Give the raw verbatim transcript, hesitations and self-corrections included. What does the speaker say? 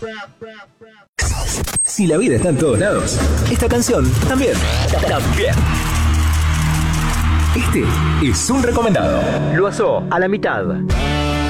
Si la vida está en todos lados, esta canción también. También. Este es un recomendado. Lo asó a la mitad.